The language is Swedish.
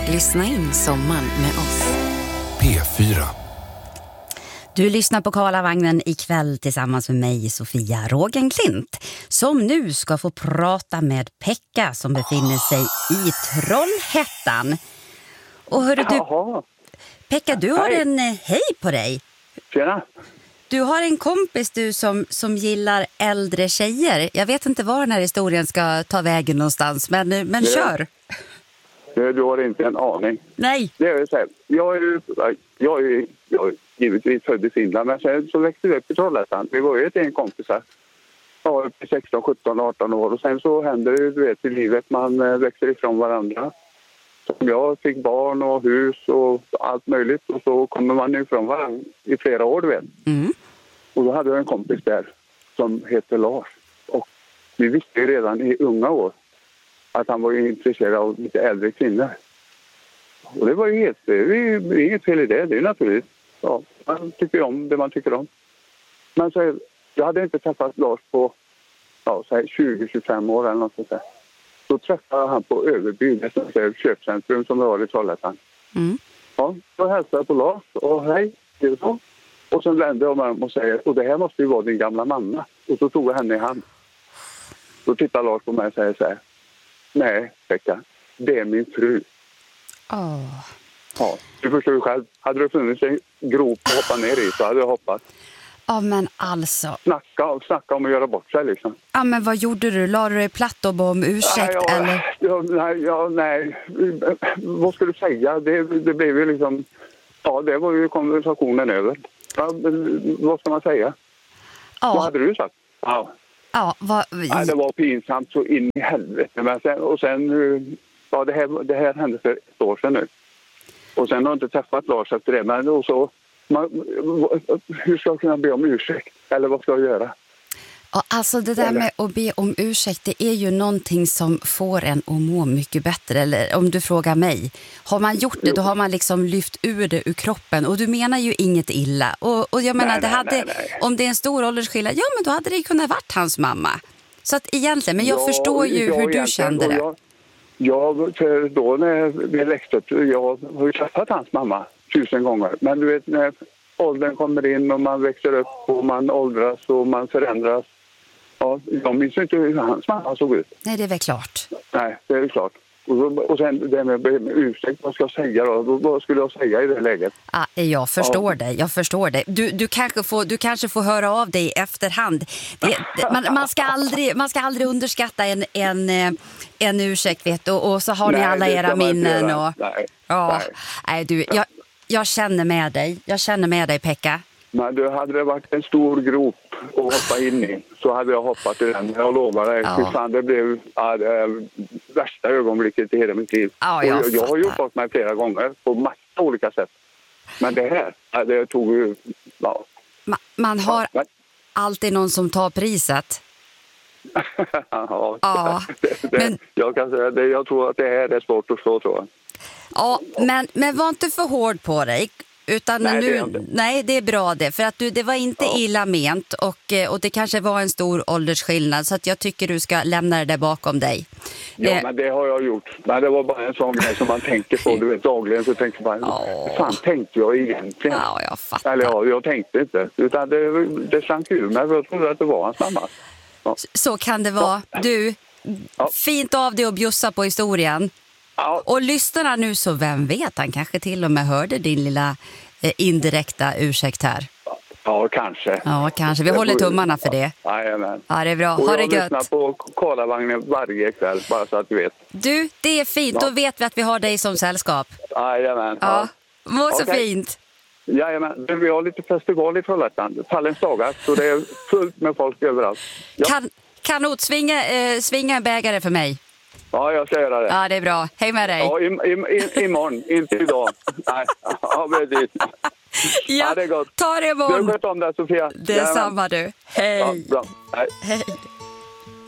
Lyssna in sommaren med oss. P4. Du lyssnar på Karlavagnen ikväll tillsammans med mig, Sofia Rogenklint, som nu ska få prata med Pekka som befinner sig i Trollhättan. Och hörru du, Pekka, du har en hej på dig. Tjena. Du har en kompis du som gillar äldre tjejer. Jag vet inte var den här historien ska ta vägen någonstans, men kör. Du har inte en aning. Nej. Det är så här, jag är givetvis född i Finland, men sen så växte vi upp i Trollhättan. Vi var ju ett en kompisar. Ja, upp i 16, 17, 18 år. Och sen så händer det, du vet, i livet. Man växer ifrån varandra. Som jag fick barn och hus och allt möjligt. Och så kommer man ifrån varandra i flera år, du vet. Mm. Och då hade jag en kompis där som heter Lars. Och vi visste ju redan i unga år att han var intresserad av lite äldre kvinnor. Och det var ju helt, det är inget fel i det. Det är naturligt. Ja, man tycker om det man tycker om. Men så, jag hade inte träffat Lars på 20-25 år eller något sånt där. Då träffade han på Överby, ett köpcentrum som vi har i Trollhättan. Mm. Ja, då hälsade jag på Lars och hej, det är så. Och sen vände jag mig och säger, och det här måste ju vara din gamla mamma. Och så tog jag henne i hand. Då tittar Lars på mig och säger så här, nej, Pekka, det är min fru. Ja, du förstår ju själv. Hade det funnits en grop att hoppa ner i så hade jag hoppat. Ja, men alltså. Snacka om att göra bort sig liksom. Ja, men vad gjorde du? La du dig platt och bad om ursäkt eller? Nej. Vad skulle du säga? Det blev ju liksom, ja, det var ju konversationen över. Ja, vad ska man säga? Ja. Vad hade du sagt? Ja. Ja, det var pinsamt så in i helvete. Men sen ja, det här hände för ett år sedan nu. Och sen har jag inte träffat Lars efter det. Men och så, hur ska jag kunna be om ursäkt? Eller vad ska jag göra? Ja, alltså det där med att be om ursäkt, det är ju någonting som får en att må mycket bättre. Eller om du frågar mig, har man gjort det, då har man liksom lyft ur det ur kroppen. Och du menar ju inget illa. Och jag menar, nej. Om det är en stor åldersskillnad, ja men då hade det ju kunnat varit hans mamma. Så att egentligen, men jag förstår ju hur du kände det. För då när vi växte upp, jag har ju träffat hans mamma 1000 gånger. Men du vet, när åldern kommer in och man växer upp och man åldras och man förändras. Ja, jag minns inte hur hans mamma såg ut. Nej, det är väl klart. Nej, det är klart. Och sen det med ursäkt, vad ska jag säga då? Vad skulle jag säga i det läget? Ja, jag förstår dig. Du kanske får höra av dig i efterhand. Man ska aldrig underskatta en ursäkt, vet du. Och så har ni alla era minnen. Jag känner med dig. Jag känner med dig, Pekka. Men du, hade det varit en stor grop att hoppa in i så hade jag hoppat i den. Jag lovar dig. Ja. Det blev det värsta ögonblicket i hela mitt liv. Ja, jag har ju fått mig flera gånger på massa olika sätt. Men det här, det tog ju... Ja. Man har alltid någon som tar priset. Men jag kan säga det. Jag tror att det här är svårt att slå, tror jag. Ja, men var inte för hård på dig. Utan nej, det är bra det. För att det var inte illa ment och det kanske var en stor åldersskillnad. Så att jag tycker du ska lämna det där bakom dig. Ja, men det har jag gjort. Men det var bara en sån grej som man tänker på. Du vet, dagligen så tänker man, vad fan tänkte jag egentligen? Ja, jag fattar. Eller jag tänkte inte. Utan det slank ur mig. Jag trodde att det var hans mamma. Ja. Så kan det vara. Du, fint av dig att bjussa på historien. Ja. Och lyssnar nu så vem vet, han kanske till och med hörde din lilla indirekta ursäkt här. Ja, kanske. Ja, kanske. Vi håller tummarna för det. Jajamän. Ja, det är bra. Ha det gött. Jag lyssnar på Karlavagnen varje kväll, bara så att du vet. Du, det är fint. Ja. Då vet vi att vi har dig som sällskap. Jajamän. Ja. Må så fint. Jajamän. Vi har lite festival i Trollhättan. Fallens dagar, så det är fullt med folk överallt. Ja. Kanot, svinga en bägare för mig. Ja, jag ska göra det. Ja, det är bra. Hej med dig. Ja, imorgon, inte idag. Nej, precis. Ja, det är gott. Ta det imorgon. Du har skött om det, Sofia. Det är samma du. Hej. Ja, bra. Hej. Hej.